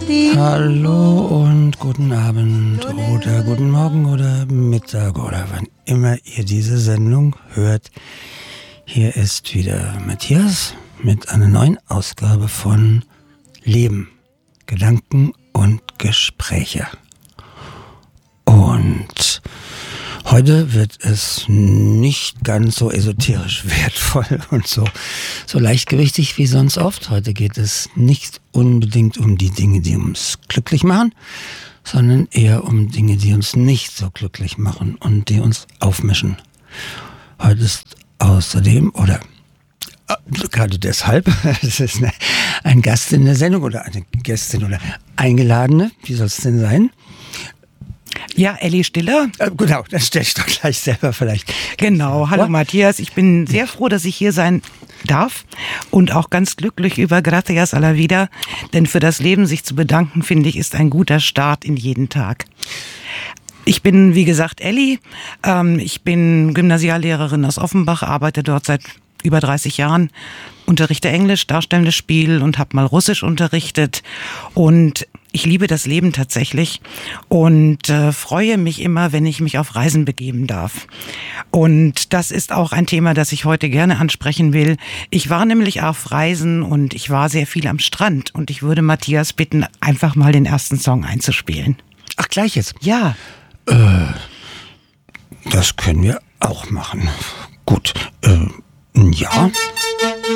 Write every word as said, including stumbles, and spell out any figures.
Hallo und guten Abend oder guten Morgen oder Mittag oder wann immer ihr diese Sendung hört. Hier ist wieder Matthias mit einer neuen Ausgabe von Leben, Gedanken und Gespräche. Und heute wird es nicht ganz so esoterisch wertvoll und so, so leichtgewichtig wie sonst oft. Heute geht es nicht unbedingt um die Dinge, die uns glücklich machen, sondern eher um Dinge, die uns nicht so glücklich machen und die uns aufmischen. Heute ist außerdem, oder äh, gerade deshalb, es ist eine, ein Gast in der Sendung oder eine Gästin oder Eingeladene, wie soll es denn sein? Ja, Elli Stiller. Äh, genau, das stelle ich doch gleich selber vielleicht. Genau, hallo ja. Matthias, ich bin sehr froh, dass ich hier sein darf und auch ganz glücklich über Gracias a la Vida, denn für das Leben sich zu bedanken, finde ich, ist ein guter Start in jeden Tag. Ich bin, wie gesagt, Elli, ähm, ich bin Gymnasiallehrerin aus Offenbach, arbeite dort seit über dreißig Jahren, unterrichte Englisch, darstellendes Spiel und habe mal Russisch unterrichtet und ich liebe das Leben tatsächlich und äh, freue mich immer, wenn ich mich auf Reisen begeben darf. Und das ist auch ein Thema, das ich heute gerne ansprechen will. Ich war nämlich auf Reisen und ich war sehr viel am Strand und ich würde Matthias bitten, einfach mal den ersten Song einzuspielen. Ach, gleich jetzt? Ja. Äh, das können wir auch machen. Gut, äh, ja.